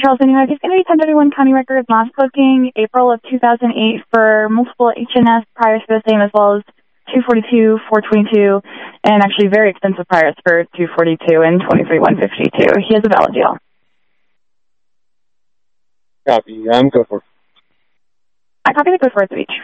Charleston, New York. He's going to be 1031 County Records, last booking April of 2008 for multiple HNS priors for the same, as well as 242, 422, and actually very extensive priors for 242 and 23152. He has a valid deal. Copy. Go for it. I copy the good for it speech.